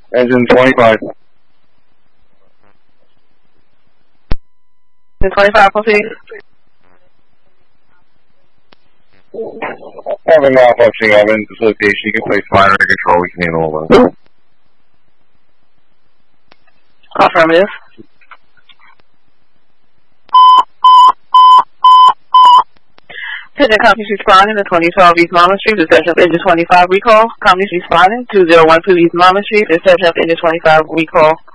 Engine 25. Engine 25, proceed. Having malfunctioning oven dislocation. You can place minor control. We can handle all that. Affirmative. Pigeon companies responding to 2012 East Mama Street, reception of engine 25 recall. Companies responding 2012 East Mama Street, reception of engine 25 recall.